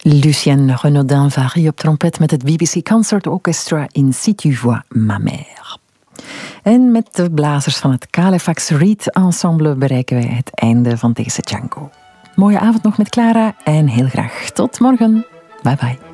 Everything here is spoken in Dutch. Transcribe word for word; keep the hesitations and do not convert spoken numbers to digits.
Lucienne Renaudin-Vary op trompet met het B B C Concert Orchestra in Si tu vois ma mère. En met de blazers van het Calefax Reed Ensemble bereiken wij het einde van deze Django. Mooie avond nog met Clara en heel graag tot morgen. Bye bye.